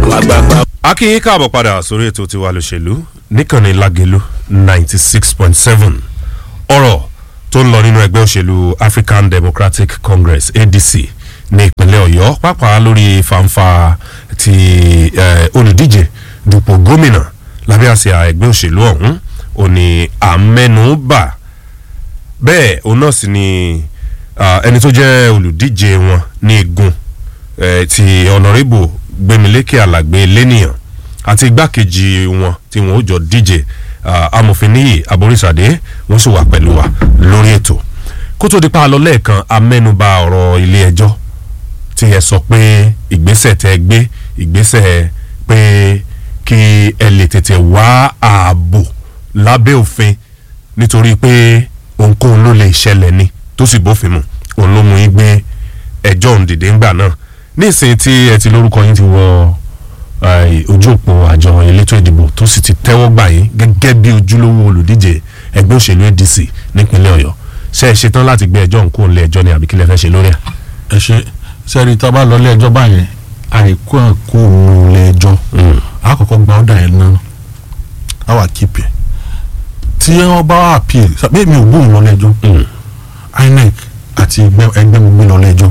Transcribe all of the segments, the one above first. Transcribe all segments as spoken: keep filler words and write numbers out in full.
àgbààgbà. akínyìn káàbọ̀ padà sórí ètò tiwa lòṣèlú níkànnì Lágelú ninety six point seven ọ̀rọ̀ tó ń lọ nínú ẹgbẹ́ òṣèlú African Democratic Congress A D C ní ìpínlẹ̀ Ọ̀yọ́ pàápàá lórí fanfa ti olùdíje dupò gómìnà lábẹ́ àsíá ẹgbẹ́ òṣèlú ọ̀hún ó ní àmẹ́nubà bẹ́ẹ̀ òun náà sì ni ẹni tó jẹ́ olùdíje wọn ní igun ti Honourable Gbémilékè Alàgbé lẹ́nìyàn àti igbákejì wọn tí wọn ó jọ díje amòfin níyì Aborísàdé wọn sì wà pẹ̀lú wa lórí ètò kó tó di pa lọ lẹ́ẹ̀kan amẹ́nubà ọ̀rọ̀ ilé ẹjọ́ tí ẹ sọ pé ìgbésẹ̀ tẹ́ gbé ìgbésẹ̀ pé kí ẹ lè tètè wá ààbò lábẹ́ òfin nítorí pé ohunkóhun ló lè ṣẹlẹ̀ ni tó sì bófin mu òun ló mú yín gbé ẹjọ́ òun dìde ńgbà náà nísìnyí tí ẹ ti lórúkọ yín ti wọ ojú òpó àjọ elétò ìdìbò tó sì ti tẹ́wọ́ gbà yín gẹ́gẹ́ bí ojúlówó olùdíje ẹgbẹ́ òṣèlú A D C nípínlẹ̀ Ọ̀yọ́ ṣé ẹ ṣetán láti gbé ẹjọ́ òun kúrò nílé ẹjọ́ ni àbí kí lẹ fẹ́ ṣe lórí ẹ̀. ẹ ṣe sẹ́ẹ̀rì tá a bá lọ ilé ẹjọ́ báyẹn àìkú àkó òun ilé ẹjọ́ àkọ́kọ́ gba ọ̀dà yẹn náà á wà kíìpì tí wọ́n bá wà appeal pé mi ò gbóhùn lọ ilé ẹjọ́ I N E C àti ẹgbẹ́ mi gbé lọ ilé ẹjọ́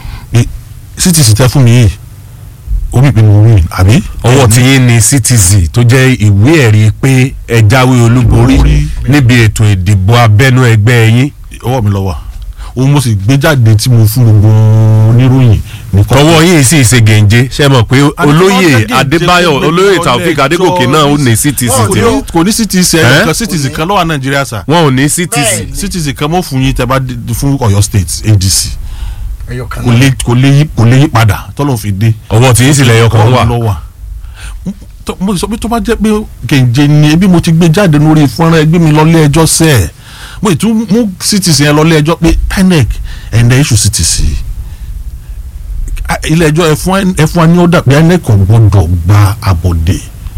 C T C tẹ́ fún mi yìí omi ìpinnu mi àbí. ọwọ́ tí yín ni C T C tó jẹ́ ìwé ẹ̀rí pé ẹ jáwé olúborí níbi ètò ìdìbò abẹ́nú ẹgbẹ́ yín. ọwọ́ mi ló wà òun mo sì gbé jáde tí mo fún gbogbo oníròyìn. tọwọ́ yìí sì ṣe gèǹje ṣe mọ̀ pé olóyè Adébáyọ̀ olóyè Taofik Adégòkè náà ó ní C T C tí. kò ní C T C ẹ̀ kan C T C kan ló wà Nàìjíríà sà. wọn ò ní C T C. C T C kan mọ̀ fún yín tẹ́ bá fún Ọ̀yọ́ State A D C kò lè kò lè yí kò lè yí padà tọ́lọ́ fi dé. ọwọ́ tí yín sì lẹ́yọ̀ kan wà. mo sọ pé tó bá jẹ́ pé gèǹje ni ebi mo ti gbé jáde lórí fọ́nrán ẹgbẹ́ mi lọ́lé ẹjọ́ sẹ́ẹ̀ mo tún mú C T C yẹn lọ́lé ẹjọ́ pé I N E C ẹ̀ndẹ̀ iṣu C T C ilé ẹjọ́ ẹ̀fún wa ní ó dà pé I N E C kò gbọ́dọ̀ gba àbọ̀dé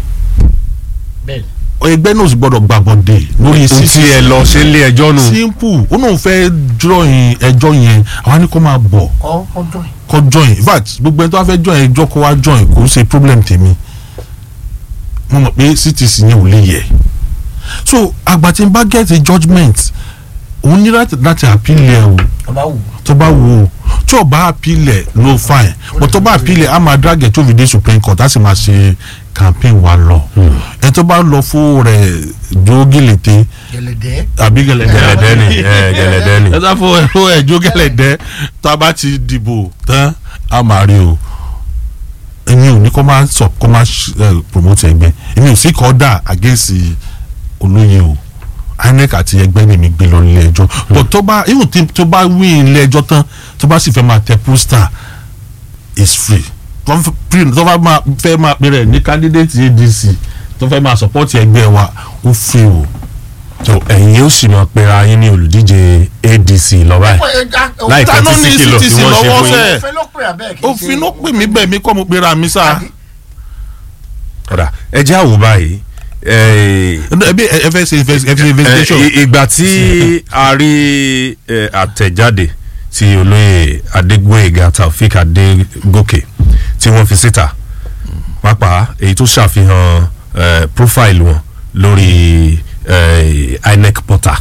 ẹgbẹ́ náà sì gbọ́dọ̀ gba àbọ̀dé lórí C T C ẹ lọ ṣe lé ẹjọ́ nù. simple ó náà fẹ́ join ẹjọ́ yẹn àwa ní kó máa bọ̀ kó join in fact gbogbo ẹni tó wá fẹ́ join ẹjọ́ kó wá join kò ṣe problem tèmi mo mọ̀ pé C T C yẹn ò lè yẹ so àgbà tí n bá get a judgement òun ní láti appeal ẹ o tó bá wù ú tí ò bá appeal ẹ no fine but tó bá appeal ẹ á máa drag ẹ tó fi dé Supreme Court á sì máa ṣe campaign wa lọ ẹ tó bá lọ fún rẹ jó gẹlẹdẹ àbí gẹlẹdẹ gẹlẹdẹ ni gẹlẹdẹ ni ẹ tó fún ẹ jó gẹlẹdẹ tó a bá ti dìbò tán á máa rí o èmi ò ní kó máa sọ kó máa promote ẹgbẹ́ èmi ò sí kọ́ dà against olóyè o I N E C àti ẹgbẹ́ mi gbé lọ ilé ẹjọ́ but tó bá even tó bá wí ilé ẹjọ́ tán tó bá sì fẹ́ máa tẹ pósítà is free tó bá máa fẹ́ máa pè rẹ̀ ní candidate A D C tó fẹ́ máa support ẹgbẹ́ wa ó free o. tó ẹ̀yin yóò sì máa pera yín ní olùdíje A D C lọ́wọ́ ẹ̀ láì fẹ́ tí sí kìlọ̀ tí wọ́n ṣe fún yín. òfin ló pè mí bẹ́ẹ̀ mi kọ́ mo pera mi sá. ọ̀dà ẹ jẹ́ àwò báyìí ẹbí ẹ fẹ́ ṣe investigation. ìgbà tí a rí àtẹ̀jáde tí olóyè Adégbóyèga Taofik Adégòkè tí wọ́n fi síta pàápàá èyí tó ṣàfihàn profile wọn lórí I N E C portal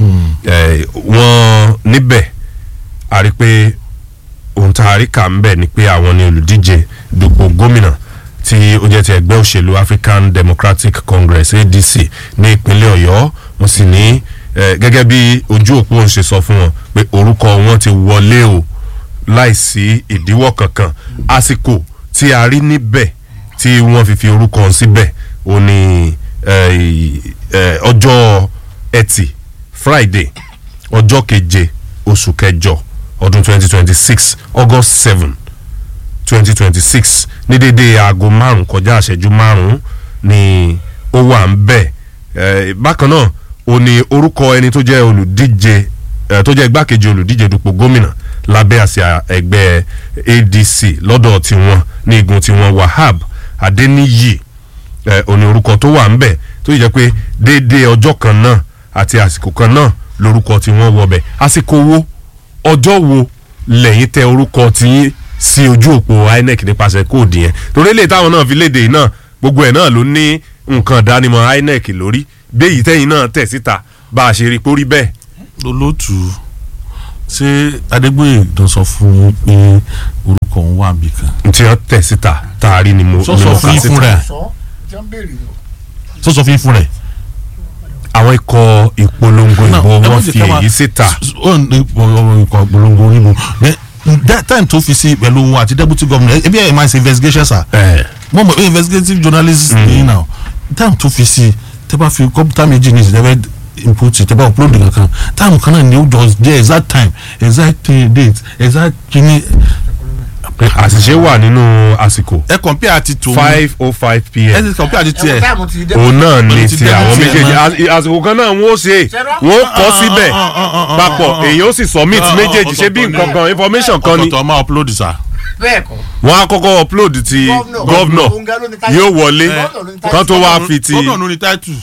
wọ́n níbẹ̀ a rí pé ohun tá a rí kà ń bẹ̀ ni pé àwọn ni olùdíje dupò gómìnà tí ó jẹ́ ti ẹgbẹ́ òṣèlú African Democratic Congress A D C ní ìpínlẹ̀ Ọ̀yọ́ wọ́n sì ní gẹ́gẹ́ bí ojú òpó ń ṣe sọ fún wọn pé orúkọ wọn ti wọlé o láìsí ìdíwọ́ kankan àsìkò tí a rí níbẹ̀ tí wọ́n fi fi orúkọ ọ̀hún síbẹ̀ ó ní ọjọ́ Ẹtì Friday ọjọ́ keje oṣù kẹjọ ọdún twenty twenty six August seven twenty twenty six ní dédé aago márùn kọjá àṣẹjú márùn ni ó wà ń bẹ̀ bákan náà ó ní orúkọ ẹni tó jẹ́ olùdíje tó jẹ́ igbákejì olùdíje dupò gómìnà lábẹ́ àsíá ẹgbẹ́ A D C lọ́dọ̀ tiwọn ní igun tiwọn Wahab Adeniyi ó ní orúkọ tó wà ń bẹ̀ tó yẹ pé dédé ọjọ́ kan náà àti àsìkò kan náà lórúkọ tiwọn wọbẹ̀ àsìkò wo ọjọ́ wo lẹ́yìn tẹ orúkọ tiyín sí ojú òpó I N E C nípasẹ̀ kóòdù yẹn torí lè táwọn náà fi léde náà gbogbo ẹ̀ náà ló ní nǹkan ìdánimọ̀ I N E C lórí bí èyí tẹ́yìn náà tẹ̀ síta bá a ṣe rí pórí bẹ́ẹ̀. olóòtú ṣé Adégbóyè tó sọ fún yín pé orúkọ òun wà níbì kan. n tí wọ́n tẹ̀ síta tá a rí ni mo sọ sọ fún yín fún rẹ̀ sọ sọ fún yín fún rẹ̀. àwọn ikọ̀ ìpolongo ìbò wọn fi èyí síta. ikọ̀ ìpolongo oníbo that time tó fi sí pẹ̀lú òun àti deputy governor ebi ẹ̀ máa ń ṣe investigation sa. mo mọ̀ pé investigative journalist ni now time tó fi sí tẹ́ bá fi kọ́pútà méjì ní ìṣẹ̀lẹ̀ input tẹ́ bá upload kankan time kan náà ni ó jọ jẹ́ exact time exact date exact kini. àṣìṣe wà nínú àsìkò. ẹ compare àti tòun five oh five p.m. ẹ ti compare àti tiẹ̀. òun náà ni ti àwọn méjèèjì àsìkò kan náà wọ́n ṣe wọ́n kọ́ síbẹ̀ papọ̀ èyí ó sì submit méjèèjì ṣé bí nǹkan kan information kan ni. ọ̀tọ̀ máa upload sa. wọ́n á kọ́kọ́ upload ti gọ́vnọ̀ yóò wọlé kan tó wá fi ti. gọ́vnọ̀ ló ní title.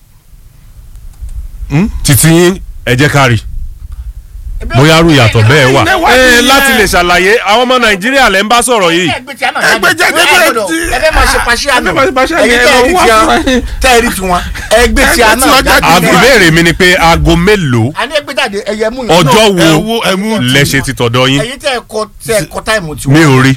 títí yín ẹ jẹ́ ká rí bóyá rú ìyàtọ̀ bẹ́ẹ̀ wà ẹ láti lè ṣàlàyé àwọn ọmọ Nàìjíríà lẹ́ ń bá sọ̀rọ̀ yìí. ẹgbẹ́ jẹ́ ẹgbẹ́ tí ẹgbẹ́ máa ṣe pàṣẹ àná ẹ̀yin tẹ́ẹ̀rí tí wọn ẹgbẹ́ tí a náà. ìbéèrè mi ni pé aago mélòó ọjọ́ wo lẹ ṣe ti tọ̀dọ̀ yín. ẹ̀yin tẹ́ ẹ kọ tẹ́ ẹ kọ táìmù tí wọn. mi ò rí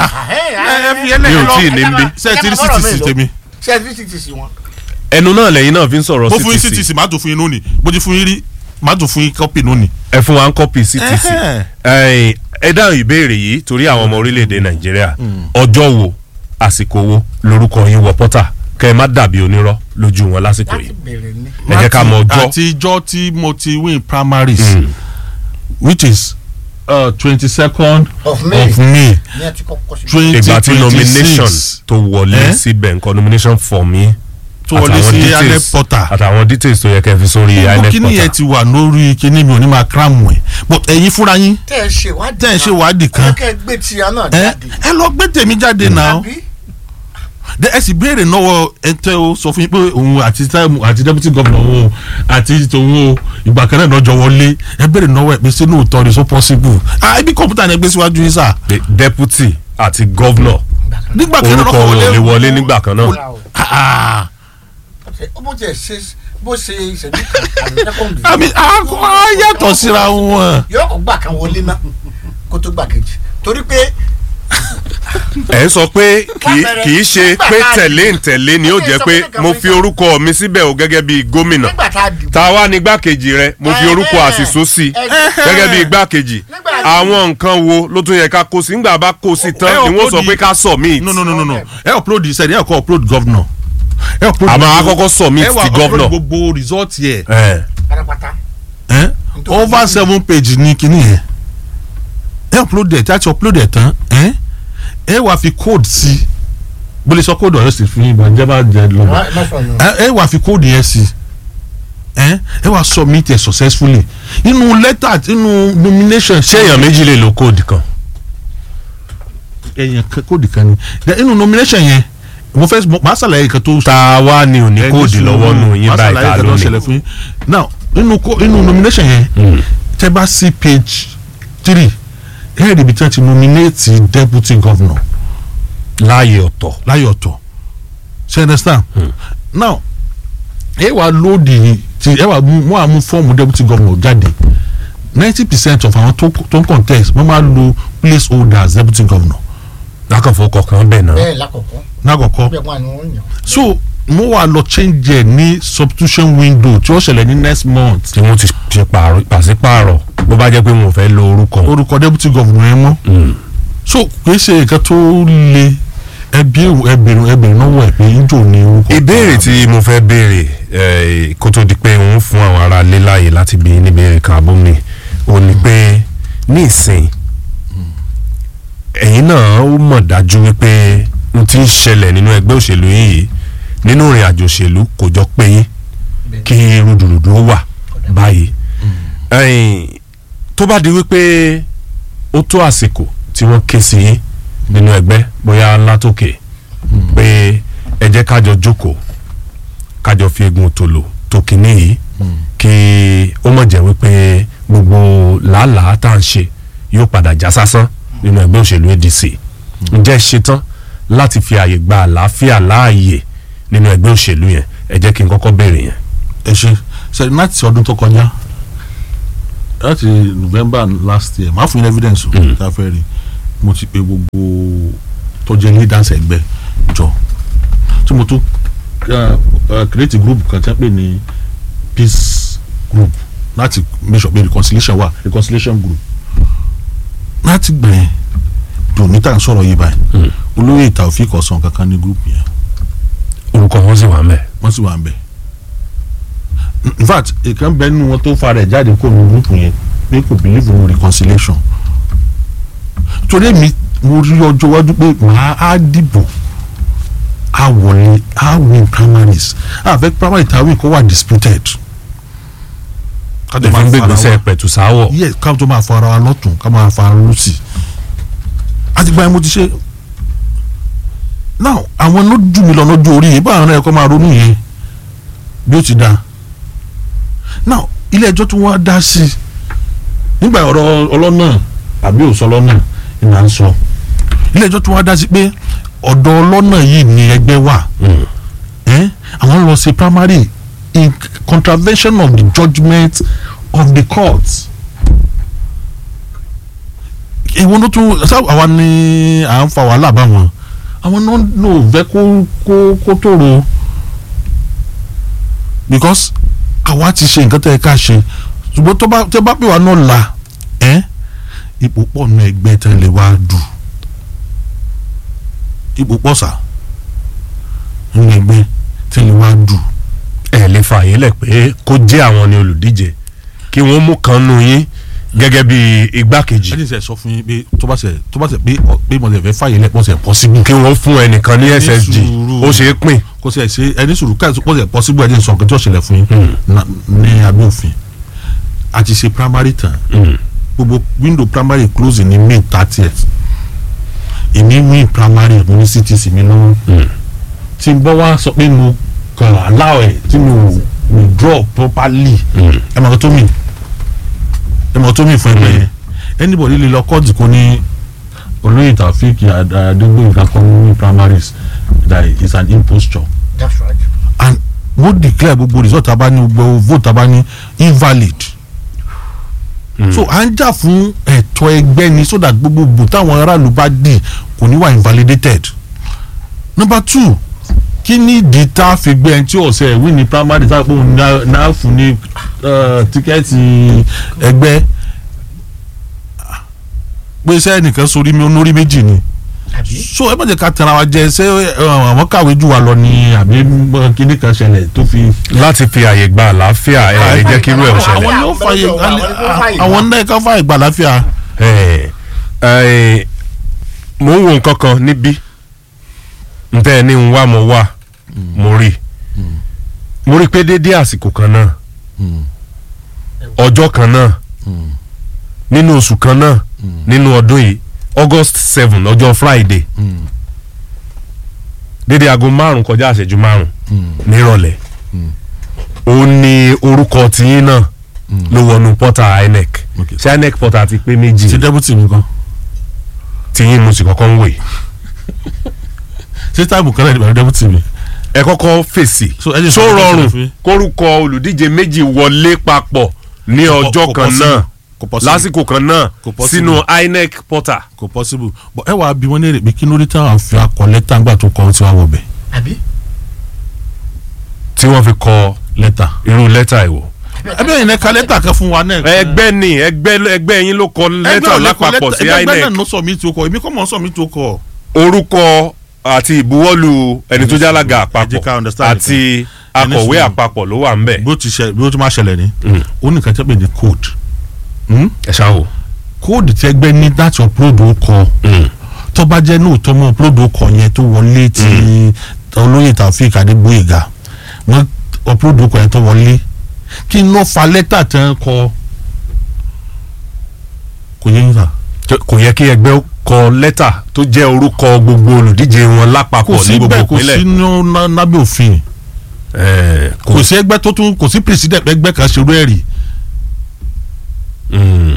mi ò tí ì ní bí. sẹ́ẹ̀tì sí ti sì tèmi. sẹ́ẹ̀tì sí ti wọn. ẹnu náà lẹ́yìn náà fi ń sọ̀rọ̀ mo fún yín C T C má tó fún yín lónìí bó ti fún yín rí má tó fún yín kọ́pì lónìí. ẹ fún wa ń kọ́pì C T C ẹ dáhùn ìbéèrè yìí torí àwọn ọmọ orílẹ̀-èdè Nàìjíríà ọjọ́ wo àsìkò wo lórúkọ yín wọ pọ́tà kẹ́ ẹ má dàbí onírọ́ lójú wọn lásìkò yìí ẹ jẹ́ ká mọ ọjọ́. àtijọ́ tí mo ti win primaries mm. which is twenty second of May twenty ìgbà tí nomination tó wọlé síbẹ̀ nǹkan nomination form yìí tó wọlé sí I N E C portal àtàwọn details tó yẹ kẹ́ fi sórí I N E C portal. kíní yẹn ti wà lórí kíní mi ò ní máa cram ẹ̀ but ẹ̀yin fúnra yín tẹ́ ẹ ṣe wádìí tẹ́ ẹ ṣe wádìí kan ẹ lọ gbé tèmi jáde náà ẹ sì béèrè náwó ẹtẹ o sọ fún yín pé òun àti àti deputy governor òun àti tòun o ìgbà kan náà lọ́jọ́ wọlé ẹ béèrè náwó ẹ pé sínú òótọ́ ni so possible ah ibi kọ̀ǹpútà ni ẹ gbé síwájú yín sà. deputy àti governor nígbà kan náà orúkọ ò lè wọlé nígbà kan náà. bó ṣe ṣe bó ṣe ìṣẹ́jú kan àbí àmì àkọ́ yàtọ̀ síra wọn. yóò kó gbà kan wọlé náà kó tó gbà kejì torí pé. ẹ ń sọ pé kì í ṣe pé tẹ̀lé ń tẹ̀lé ni ó jẹ́ pé mo fi orúkọ mi síbẹ̀ o gẹ́gẹ́ bí gómìnà tá a wá ní igbákejì rẹ mo fi orúkọ àṣìṣó sí gẹ́gẹ́ bí igbákejì àwọn nǹkan wo ló tún yẹ ká kó sí nígbà bá kó sí tán ni wọ́n sọ pé ká submit. no no no no ẹ upload ìṣẹ̀lẹ̀ ẹ kọ́ upload governor. àmọ́ àkọ́kọ́ submit ti governor. ẹ wà upload gbogbo result yẹ. over seven page ni kinní yẹn ẹ upload ẹ tí a ti upload ẹ tán ẹ ẹ wá fi code sí bó lè sọ code ọ̀rẹ́ sì fún yín ìbànújẹ́ bá jẹ lọ́wọ́ ẹ wá fi code yẹn sí ẹ ẹ wá submit ẹ successfully inú letter inú nomination. ṣé èèyàn méjì lè lo code kan. èèyàn code kan ni inú nomination yẹn mo fẹ́ máa ṣàlàyé nǹkan tó. ta wá ni ò ní code lọ́wọ́ nù yín báyìí ta ló ní. now inú inú nomination yẹn tẹ́ bá sí page three ẹ rí ibi tí wọ́n ti nominate deputy governor. láàyè ọ̀tọ̀. láàyè ọ̀tọ̀ ṣe understand. Hmm. now ẹ wá lóòdì tí ẹ wá mú àmú fọ́ọ̀mù deputy governor jáde ninety percent of àwọn tó ń contest wọ́n máa lo place holder as deputy governor. lákàfọ́ kọ̀ọ̀kan bẹ́ẹ̀ náà. bẹ́ẹ̀ lákọ̀ọ́kọ́. lákọ̀ọ́kọ́. bẹ́ẹ̀ wà ní wọ́n yàn. so mo wà lọ change ẹ ní substitution window tí ó ṣẹlẹ̀ ní next month. tí wọ́n ti ṣe pàṣípààrọ̀ bó bá jẹ́ pé wọn ò fẹ́ lo orúkọ. orúkọ deputy governor yẹn mọ́. so kì í ṣe nǹkan tó le ẹbí ẹbẹ̀rún ẹbẹ̀rún náà wọ̀ ẹ̀ pé njó ni orúkọ. ìbéèrè tí mo fẹ́ béèrè kó tó di pé òun fún àwọn ará ilé láàyè láti bí níbèrè kan abómi ò ní pé ní ìsìn ẹ̀yin náà ó mọ̀ dájú wípé n ti ń ṣẹlẹ̀ nínú ẹgbẹ́ òṣèlú yìí nínú ìrìn àjò òṣèlú kò jọ pé yín kí rúdurùdu ó wà báyìí tó bá di wípé ó tó àsìkò tí wọ́n ké sí yín nínú ẹgbẹ́ bóyá látòkè pé ẹ jẹ́ kájọ jókòó kájọ fi egun tòlò tó kìíní yìí kí ó mọ̀ jẹ́ wípé gbogbo làálàá tá à ń ṣe yóò padà já sásán nínú ẹgbẹ́ òṣèlú A D C ǹjẹ́ ṣetán láti fi àyè gba àlàáfíà láàyè nínú ẹgbẹ́ òṣèlú yẹn ẹ jẹ́ kí n kọ́kọ́ béèrè yẹn. ẹ ṣe ṣe láti ọdún tó kọjá láti November last year máa fún yín evidence o tá a fẹ́ rí mo ti pe gbogbo tó jẹ́ leaders ẹgbẹ́ jọ tí mo tún create a group kan tí wọ́n pè ní peace group láti make sure pé reconciliation wà reconciliation group láti gbẹ̀yìn dùnní tá à ń sọ̀rọ̀ yìí báyìí olóyè Taofeek ọ̀sán kankan ní group yẹn orúkọ wọn sì wà ń bẹ̀. wọ́n sì wà ń bẹ̀ in fact ìkan bẹ́ẹ̀ nínú wọn tó fara ẹ̀ jáde kó nu group yẹn pé kò believe in reconciliation torí mi mo rí ọjọ́ iwájú pé màá á dìbò á wọlé á win primaries á fẹ́ primary tàwí kó wà disputed. ẹ fi ń gbègbèsè pẹ̀tù sáwọ̀. yẹ ká tó máa fara wa lọ́tún ká máa fara lọ́sì àti gba ẹ mo ti ṣe now àwọn ló jù mí lọ lọ́jọ́ orí yìí báwọn náà ẹ̀kọ́ máa ronú yẹn bí ó ti dáa now ilé ẹjọ́ tí wọ́n á dá sí nígbà ọ̀rọ̀ ọlọ́nà àbí òsọlọ́nà ìlà ń sọ ilé ẹjọ́ tí wọ́n á dá sí pé ọ̀dọ̀ ọlọ́nà yìí ni ẹgbẹ́ wà àwọn lọ sí primary in contravention of the judgment of the court. ìwọ ló tún àwa ni à ń fa wàhálà bá wọn àwọn náà ló fẹ́ kó kó kó tòrò because àwa ti ṣe nǹkan tẹ́ ẹ ká ṣe ṣùgbọ́n tó bá tẹ́ bá pè wá náà la ẹ́ ipò pọ̀ nù ẹgbẹ́ tẹ́lẹ̀ wá dù ipò pọ̀ sà nù ẹgbẹ́ tẹ́lẹ̀ wá dù. ẹ lè fààyè lẹ̀ pé kó jẹ́ àwọn ni olùdíje kí wọ́n mú kan nù yín gẹ́gẹ́ bí igbákejì. ẹni sẹ sọ fún yín pé tó bá ṣe tó bá ṣe pé pé mo lè fẹ́ fààyè lẹ̀ pọ̀ṣẹ̀ possible. kí wọ́n fún ẹnìkan ní S S G ó ṣe é pín. kò sí ẹ ṣe ẹni sùúrù káyọ̀ pọ̀ṣẹ̀ possible ẹni sọ nǹkan tí ó ṣẹlẹ̀ fún yín ní abẹ́ òfin a ti ṣe primary tán gbogbo window primary close ní May thirtieth èmi win primary mo ní C T C mi lọ́wọ́ tí n bọ́ wá sọ pé mo kàn allow ẹ̀ tí mo withdraw properly ẹ̀ mọ̀ tó mi ẹ̀ mọ̀ tó mi fún ẹgbẹ́ yẹn anybody lè lọ kọ́ọ̀tù kó ní olóyè Taofeek Adégbóyè kakọ́ ní primaries that is an imposture. That's right. and wọ́n declare gbogbo result abani gbogbo vote abani invalid. Mm. so à ń jà fún ẹ̀tọ́ ẹgbẹ́ ni so that gbogbo gbò táwọn aráàlú bá dì kò ní wà invalidated. number two kí ni ìdí tá a fi gbé ẹni tí ọ̀sẹ̀ ìwé ní primary tá a pò náà fún ní tíkẹ́ẹ̀tì ẹgbẹ́ pé iṣẹ́ ẹnìkan sórí mi olórí méjì ni so ẹ bá jẹ́ ká tẹ̀ra wa jẹ ṣé àwọn kàwé jù wá lọ ni àbí kíní kan ṣẹlẹ̀ tó fi. láti fi àyè gba àlàáfíà ẹ ẹ jẹ́ kí irú ẹ̀ ṣẹlẹ̀. àwọn náà fàyè àwọn náà ká fàyè gba àlàáfíà. mo ń wo nǹkan kan níbí ntẹ́ ẹ ní ń wá mo wá mo rí mo rí pé dédé àsìkò kan náà ọjọ́ kan náà nínú oṣù kan náà nínú ọdún yìí August seven ọjọ́ Friday dédé aago márùn kọjá àṣẹjú márùn nírọ̀lẹ́ ó ní orúkọ tiyín náà ló wọnú pọ́tà I N E C ṣé I N E C pọ́tà ti pé méjì ti dẹ́bùtì mi kan tiyín mo sì kọ́kọ́ ń wè ṣé táìmù kan náà ní ìbàdàn dẹ́bùtì mi. ẹ kọ́kọ́ fèsì so rọrùn kórúkọ olùdíje méjì wọlé papọ̀ ní ọjọ́ kan náà lásìkò kan náà sínú I N E C portal. kò possible but ẹ wàá bí wọn ní èrè pé kí ló dé táwọn fi akọ lẹ́tà ńgbà tó kọ tí wọ́n wọ̀ bẹ̀. àbí. tí wọ́n fi kọ lẹ́tà irú lẹ́tà ìwò. ẹbí ẹ̀yin ẹ̀ka lẹ́tà kan fún wa náà. ẹgbẹ́ ni ẹgbẹ́ ẹgbẹ́ yín ló kọ lẹ́tà lápapọ̀ sí I N E C. ẹgbẹ́ náà ló sọ mí tó kọ èmi kọ́ mọ̀ ń sọ mí tó kọ. orúkọ àti ìbuwọ́lù ẹni tó jálága àpapọ̀ àti akọ̀wé àpapọ̀ ló wà ń bẹ̀. bó ti ṣe bó ti máa ṣẹlẹ̀ ni ó ní nǹkan tẹ́ pé ní code. ẹ ṣáà wò. kóòdù tí ẹgbẹ́ ní láti upload ọkọ̀ tó bá jẹ́ lóòótọ́ mọ́ upload ọkọ̀ yẹn tó wọlé ti olóyè Taofeek Adégbóyèga wọ́n upload ọkọ̀ yẹn tó wọlé kí n lọ fa lẹ́tà tán kọ kò yẹ níta. kò yẹ kí ẹgbẹ́ kọ lẹ́tà tó jẹ́ orúkọ gbogbo olùdíje wọn lápapọ̀ ní gbogbo ìpínlẹ̀. kò sí ní nábẹ́ òfin kò sí ẹgbẹ́ tó tún kò sí president ẹgbẹ́ kan ṣerú ẹ̀rí.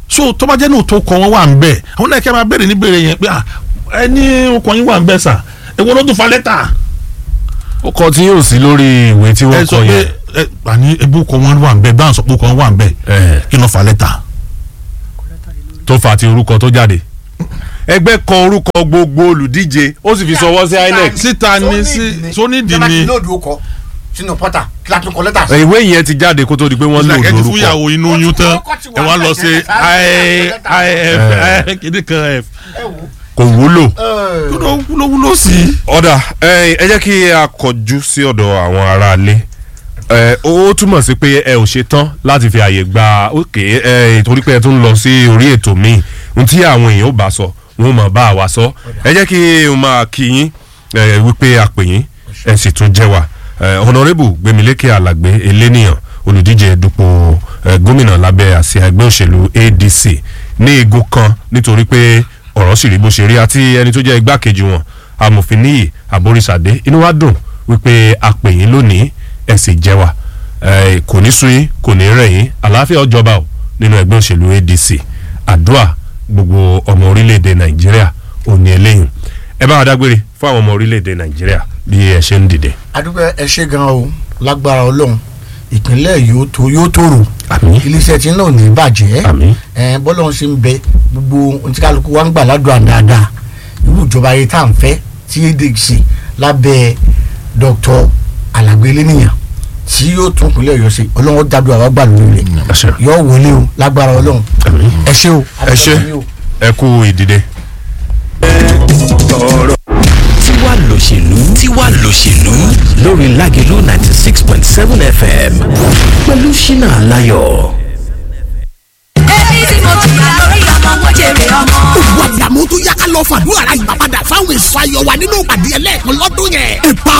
so tó bá jẹ́ ní òótọ́ kọ́ wọn wà ń bẹ̀ àwọn náà kẹ́ máa béèrè ní béèrè yẹn pé ẹni ọkọ̀ yín wà ń bẹ̀ sà èwo ló tún fa lẹ́tà. ó kọ tí yóò sí lórí ìwé tí wọ́n kọ yẹn. ẹ sọ pé àní ebú kọ wọn wà ń bẹ̀ báwọn sọ pé kọ wọn wà ń bẹ̀ kí ló fa lẹ́tà. tó fa ti orúkọ tó jáde ẹgbẹ́ kan orúkọ gbogbo olùdíje ó sì fi sọwọ́ sí I N E C. síta ni sí sónídìí ni sínú pọ́tà kíláàtún kọ lẹ́tà. ìwé yẹn ti jáde kó tó di pé wọ́n lò lórúkọ. ẹ ti fúyàwó inú oyún tán ẹ wá lọ sí I F kìíní kan F. kò wúlò. wúlò wúlò sí. ọ̀dà ẹ jẹ́ kí a kọjú sí ọ̀dọ̀ àwọn aráalé ó túmọ̀ sí pé ẹ ò ṣe tán láti fi àyè gba òkè torí pé ẹ tún lọ sí orí ètò míì ohun tí àwọn èèyàn ò bá sọ wọn ò mọ̀ bá wa sọ ẹ jẹ́ kí n máa kí yín wípé a pè yín ẹ sì tún jẹ́ wa honorable Gbémilékè Alàgbé eléníyàn olùdíje dupò gómìnà lábẹ́ àsíá ẹgbẹ́ òṣèlú A D C ní igun kan nítorí pé ọ̀rọ̀ sì rí bó ṣe rí àti ẹni tó jẹ́ igbákejì wọn amòfin Níyì Aboríṣàdé inú wa dùn wípé a pè yín lónìí ẹ sì jẹ́ wa kò ní sú yín kò ní rẹ̀ yín àlàáfíà ó jọba o nínú ẹgbẹ́ òṣèlú A D C àdúrà gbogbo ọmọ orílẹ̀-èdè Nàìjíríà ò ní eléyìn ẹ bá wa dágbére fún àwọn ọmọ orílẹ̀-èdè Nàìjíríà bí ẹ ṣe ń dìde. adúpẹ́ ẹ ṣe gan o lágbára Ọlọ́run ìpínlẹ̀ yóò tó yóò tòrò iléeṣẹ́ tí náà ní bàjẹ́ bọ́lọ́run ṣe ń bẹ gbogbo ohun tí kálukú wa ń gbà ládùúgbò dáadáa irú ìjọba yìí tá à ń fẹ́ tí A D C lábẹ́ Dr. Alàgbé eléníyàn tí yóò tún ìpínlẹ̀ Ọ̀yọ́ ṣe Ọlọ́run dábìí àwa gbà lórí rẹ̀ yóò wọlé o lágbára Ọlọ́run ẹ ṣé o. ẹ ṣé ẹ kú ìdìde. Tiwa lòṣèlú Tiwa lòṣèlú lórí Lágelú ninety six point seven F M pẹ̀lú Ṣínà Aláyọ̀. èmi tí mo jìyà lórí ọmọ mo jèrè ọmọ. gbogbo àdàmú tó yá ká lọ fàdúrà ra ìgbà padà fáwọn èso ayọ̀ wa nínú ìpàdé ẹlẹ́ẹ̀kan lọ́dún yẹn.